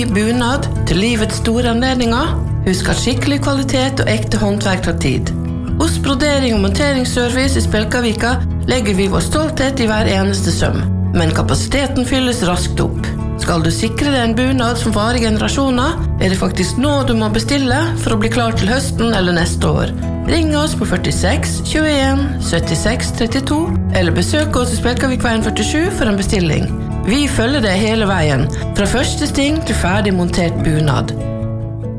Bunad til livets store anledninger. Husk at skikkelig kvalitet og ekte håndverk tar tid. Hos brodering og monteringsservice i Spjelkavika legger vi vår stolthet i hver eneste søm, men kapasiteten fylles raskt opp. Skal du sikre deg en bunad som varer generasjoner, det faktisk nå du må bestille for å bli klar til høsten eller neste år. Ring oss på 46 21 76 32 eller besøk oss i Spjelkavikveien 47 for en bestilling. Vi følger deg hele veien, fra første sting til ferdig montert bunad.